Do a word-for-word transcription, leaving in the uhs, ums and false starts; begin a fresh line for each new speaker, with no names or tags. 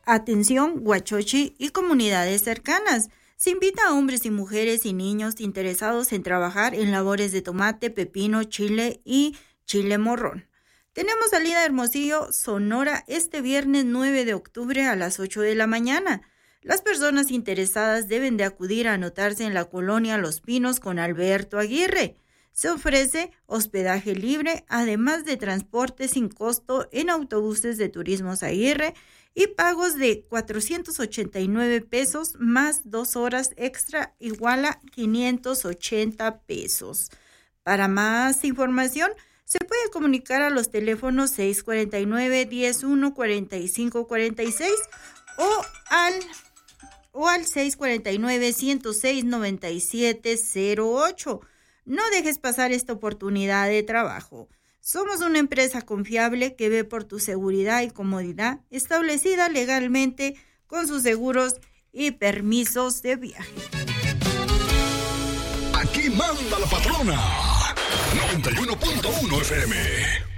Atención, Huachochi y comunidades cercanas. Se invita a hombres y mujeres y niños interesados en trabajar en labores de tomate, pepino, chile y chile morrón. Tenemos salida a Hermosillo, Sonora, este viernes nueve de octubre a las ocho de la mañana. Las personas interesadas deben de acudir a anotarse en la colonia Los Pinos con Alberto Aguirre. Se ofrece hospedaje libre, además de transporte sin costo en autobuses de Turismos Aguirre y pagos de cuatrocientos ochenta y nueve pesos más dos horas extra igual a quinientos ochenta pesos. Para más información, se puede comunicar a los teléfonos seis cuatro nueve, diez uno, cuarenta y cinco cuarenta y seis o al, o al seis cuatro nueve, ciento seis, noventa y siete cero ocho. No dejes pasar esta oportunidad de trabajo. Somos una empresa confiable que ve por tu seguridad y comodidad, establecida legalmente con sus seguros y permisos de viaje.
Aquí manda la patrona. noventa y uno punto uno F M.